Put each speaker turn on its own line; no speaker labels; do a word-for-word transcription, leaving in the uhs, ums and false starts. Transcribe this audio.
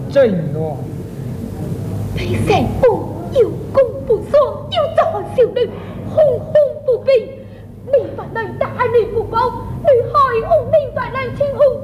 真哦。
你成父有功不说，有早小女，轰轰不平，你把那大女不报，你害我明白那天后。